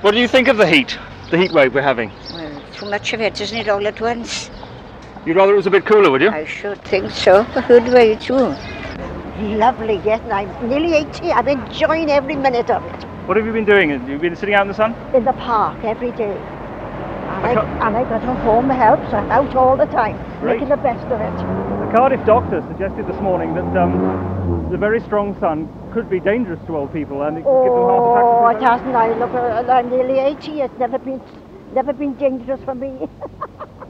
What do you think of the heat wave we're having? Well, too much of it, isn't it, all at once? You'd rather it was a bit cooler, would you? I should think so. Who do you too? Lovely, yes, and I'm nearly 80. I'm enjoying every minute of it. What have you been doing? Have you been sitting out in the sun? In the park every day. And I got a home help, so I'm out all the time, making the best of it. The Cardiff doctor suggested this morning that the very strong sun could be dangerous to old people and it could give them heart attacks. Oh, it hasn't. I'm nearly 80. It's never been dangerous for me.